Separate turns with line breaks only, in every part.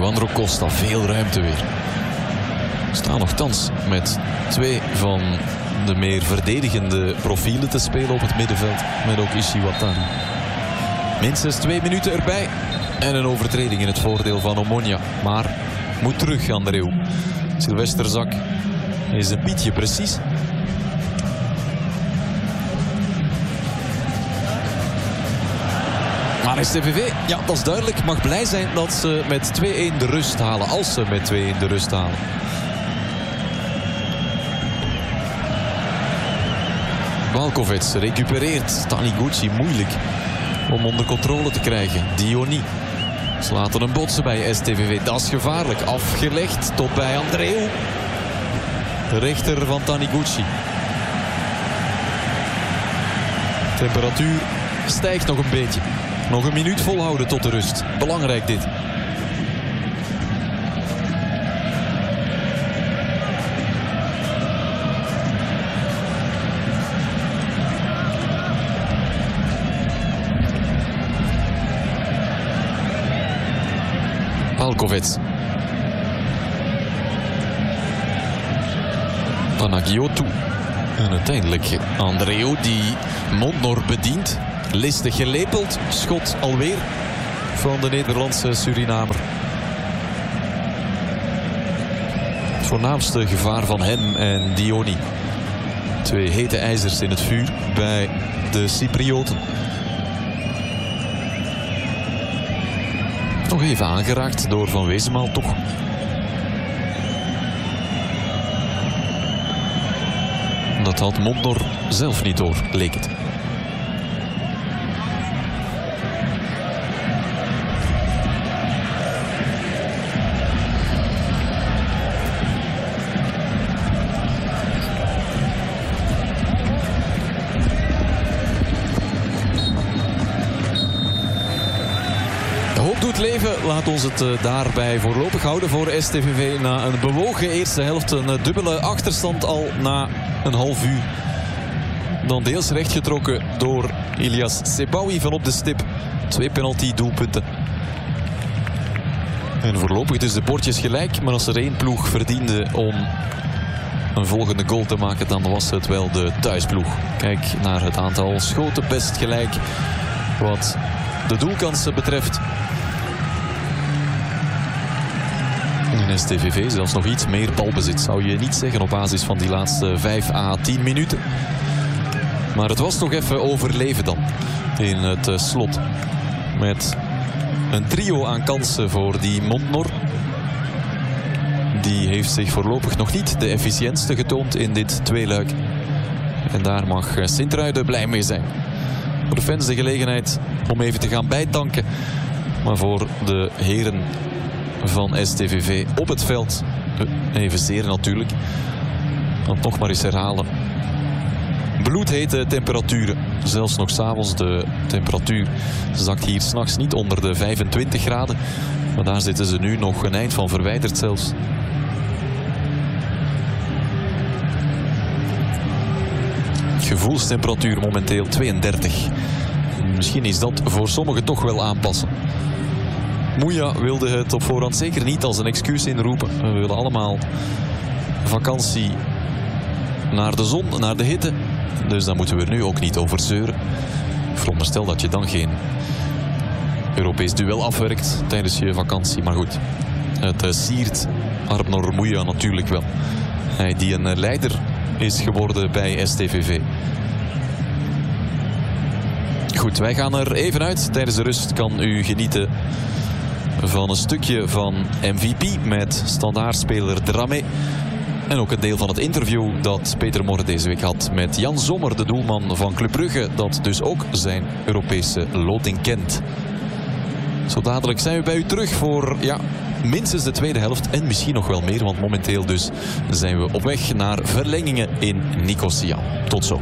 Leandro Costa, veel ruimte weer. We staan nogthans met 2 van de meer verdedigende profielen te spelen op het middenveld. Met ook Ishiwatani. Minstens 2 minuten erbij. En een overtreding in het voordeel van Omonia. Maar moet terug, Andreu. Sylvester Zak is een pietje precies. Maar STVV, ja, dat is duidelijk, mag blij zijn dat ze met 2-1 de rust halen. Als ze met 2-1 de rust halen. Valkovets recupereert. Taniguchi moeilijk om onder controle te krijgen. Diony. Ze laten hem botsen bij STVV. Dat is gevaarlijk. Afgelegd tot bij Andreu. De rechter van Taniguchi. Temperatuur stijgt nog een beetje. Nog een minuut volhouden tot de rust. Belangrijk dit. Valkovets. Panagiotou. En uiteindelijk Andreu die Montnor bedient. Listig gelepeld. Schot alweer van de Nederlandse Surinamer. Het voornaamste gevaar van hem en Diony. 2 hete ijzers in het vuur bij de Cyprioten. Nog even aangeraakt door Van Wezenmaal toch. Dat had Montnor zelf niet door, leek het. Doet leven, laat ons het daarbij voorlopig houden voor STVV. Na een bewogen eerste helft, een dubbele achterstand al na een half uur. Dan deels rechtgetrokken door Ilias Sebaoui van op de stip. 2 penalty-doelpunten. En voorlopig dus de bordjes gelijk. Maar als er 1 ploeg verdiende om een volgende goal te maken, dan was het wel de thuisploeg. Kijk naar het aantal schoten, best gelijk wat de doelkansen betreft. En STVV zelfs nog iets meer balbezit, zou je niet zeggen op basis van die laatste 5 à 10 minuten. Maar het was toch even overleven dan in het slot. Met een trio aan kansen voor die Montnor. Die heeft zich voorlopig nog niet de efficiëntste getoond in dit tweeluik. En daar mag Sint-Truiden blij mee zijn. Voor de fans de gelegenheid om even te gaan bijtanken. Maar voor de heren van STVV op het veld evenzeer natuurlijk. Want nog maar eens herhalen. Bloedhete temperaturen. Zelfs nog 's avonds. De temperatuur zakt hier 's nachts niet onder de 25 graden. Maar daar zitten ze nu nog een eind van verwijderd zelfs. Gevoelstemperatuur momenteel 32. Misschien is dat voor sommigen toch wel aanpassen. Moeja wilde het op voorhand zeker niet als een excuus inroepen. We willen allemaal vakantie naar de zon, naar de hitte. Dus daar moeten we er nu ook niet over zeuren. Ik veronderstel dat je dan geen Europees duel afwerkt tijdens je vakantie. Maar goed, het siert Arnor Moeja natuurlijk wel. Hij die een leider is geworden bij STVV. Goed, wij gaan er even uit. Tijdens de rust kan u genieten van een stukje van MVP met standaardspeler Dramé. En ook een deel van het interview dat Peter Morre deze week had met Jan Sommer, de doelman van Club Brugge, dat dus ook zijn Europese loting kent. Zo dadelijk zijn we bij u terug voor minstens de tweede helft en misschien nog wel meer, want momenteel dus zijn we op weg naar verlengingen in Nicosia. Tot zo.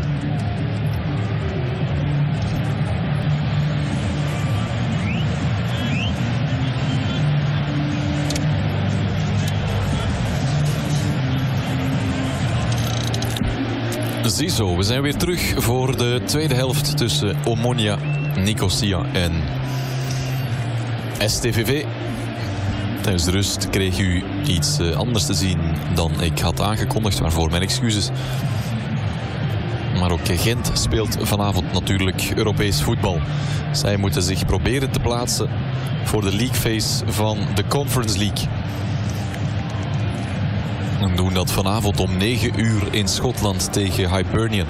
Ziezo, we zijn weer terug voor de tweede helft tussen Omonia, Nicosia en STVV. Tijdens de rust kreeg u iets anders te zien dan ik had aangekondigd, waarvoor mijn excuses. Maar ook Gent speelt vanavond natuurlijk Europees voetbal. Zij moeten zich proberen te plaatsen voor de league phase van de Conference League. En doen dat vanavond om 9 uur in Schotland tegen Hibernian.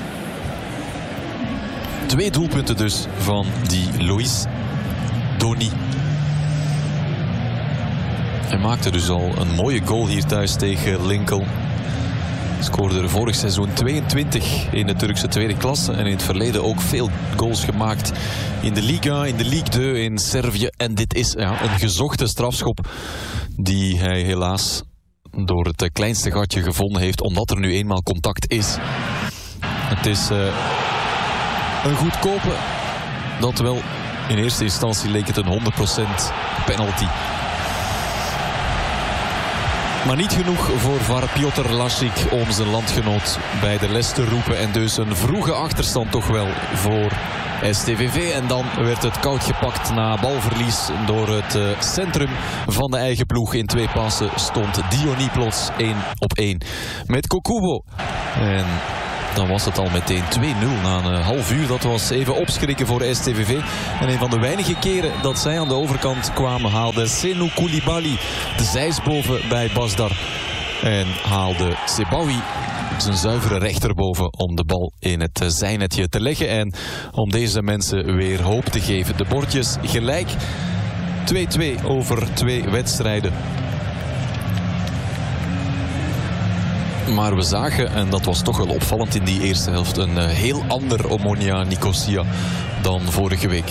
2 doelpunten dus van die Loïs Dony. Hij maakte dus al een mooie goal hier thuis tegen Lincoln. Scoorde er vorig seizoen 22 in de Turkse tweede klasse. En in het verleden ook veel goals gemaakt in de Liga, in de Ligue 2, in Servië. En dit is een gezochte strafschop die hij helaas door het kleinste gatje gevonden heeft. Omdat er nu eenmaal contact is. Het is een goedkope. Dat wel, in eerste instantie leek het een 100% penalty. Maar niet genoeg voor VAR Piotr Lasik om zijn landgenoot bij de les te roepen. En dus een vroege achterstand toch wel voor STVV. En dan werd het koud gepakt na balverlies door het centrum van de eigen ploeg. In 2 passen stond Diony plots 1-op-1 met Kokubo. En dan was het al meteen 2-0 na een half uur. Dat was even opschrikken voor STVV. En een van de weinige keren dat zij aan de overkant kwamen, haalde Senou Koulibaly de zeis boven bij Basdar. En haalde Sebaoui zijn zuivere rechterboven om de bal in het zijnetje te leggen. En om deze mensen weer hoop te geven. De bordjes gelijk. 2-2 over 2 wedstrijden. Maar we zagen, en dat was toch wel opvallend in die eerste helft, een heel ander Omonia Nicosia dan vorige week.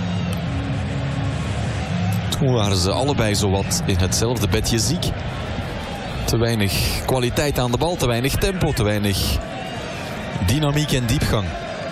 Toen waren ze allebei zowat in hetzelfde bedje ziek. Te weinig kwaliteit aan de bal, te weinig tempo, te weinig dynamiek en diepgang.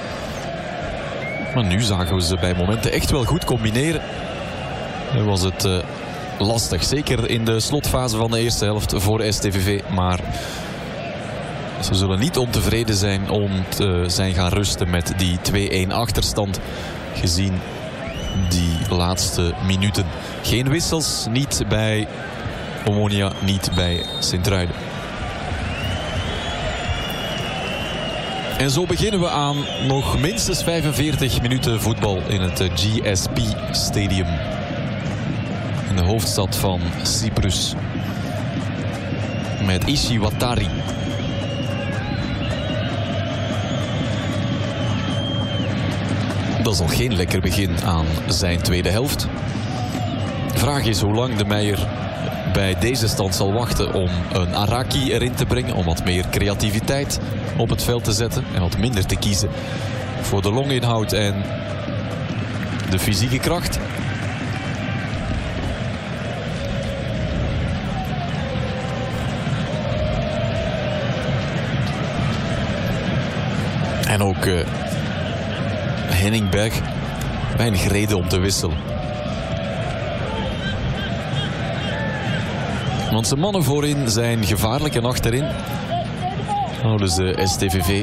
Maar nu zagen we ze bij momenten echt wel goed combineren. Nu was het lastig, zeker in de slotfase van de eerste helft voor STVV, maar ze zullen niet ontevreden zijn om te zijn gaan rusten met die 2-1 achterstand. Gezien die laatste minuten. Geen wissels, niet bij Omonia, niet bij Sint-Truiden. En zo beginnen we aan nog minstens 45 minuten voetbal in het GSP Stadium. In de hoofdstad van Cyprus. Met Ishi Watari. Dat is al geen lekker begin aan zijn tweede helft. De vraag is hoe lang de Meijer bij deze stand zal wachten om een Araki erin te brengen. Om wat meer creativiteit op het veld te zetten. En wat minder te kiezen voor de longinhoud en de fysieke kracht. En ook Henning Berg, weinig reden om te wisselen. Want zijn mannen voorin zijn gevaarlijk en achterin houden ze STVV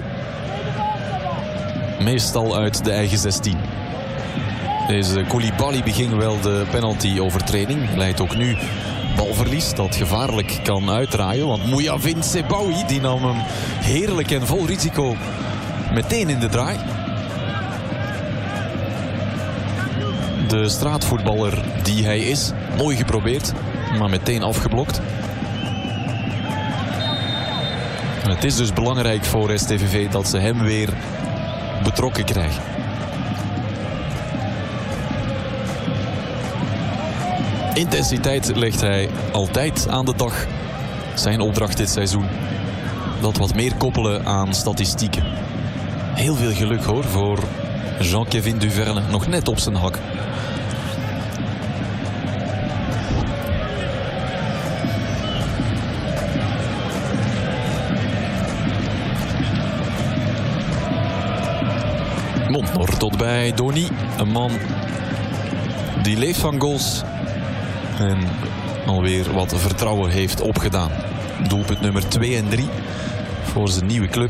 meestal uit de eigen 16. Deze Koulibaly beging wel de penalty-overtreding. Leidt ook nu balverlies dat gevaarlijk kan uitdraaien. Want Mouyavin Sebaoui die nam hem heerlijk en vol risico meteen in de draai. De straatvoetballer die hij is. Mooi geprobeerd, maar meteen afgeblokt. En het is dus belangrijk voor STVV dat ze hem weer betrokken krijgen. Intensiteit legt hij altijd aan de dag. Zijn opdracht dit seizoen. Dat wat meer koppelen aan statistieken. Heel veel geluk hoor voor Jean-Kevin Duverne. Nog net op zijn hak. Montnor tot bij Dony. Een man die leeft van goals. En alweer wat vertrouwen heeft opgedaan. Doelpunt nummer 2 en 3 voor zijn nieuwe club.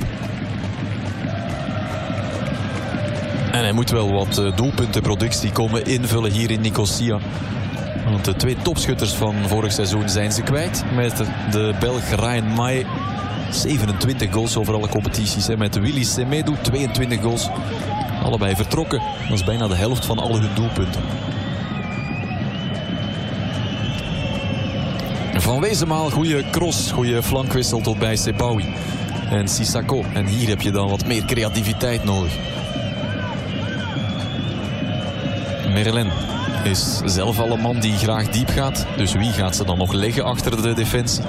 En hij moet wel wat doelpuntenproductie komen invullen hier in Nicosia. Want de 2 topschutters van vorig seizoen zijn ze kwijt. Met de Belg Ryan May 27 goals over alle competities. En met Willy Semedo 22 goals. Allebei vertrokken. Dat is bijna de helft van al hun doelpunten. Van Wezenmaal, goede cross, goede flankwissel tot bij Sebaoui en Sissako. En hier heb je dan wat meer creativiteit nodig. Merlin is zelf al een man die graag diep gaat. Dus wie gaat ze dan nog leggen achter de defensie?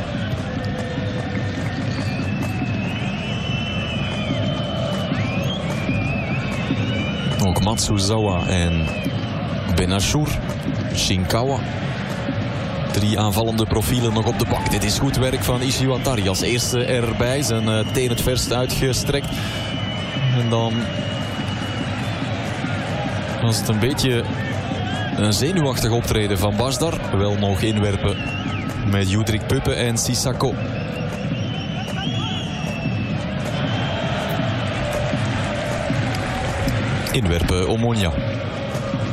Ook Matsuzawa en Benachour, Shinkawa. 3 aanvallende profielen nog op de bank. Dit is goed werk van Ishiwatari. Als eerste erbij, zijn teen het verst uitgestrekt. En dan was het een beetje een zenuwachtig optreden van Basdar. Wel nog inwerpen met Judrik Puppe en Sissako. Inwerpen Omonia.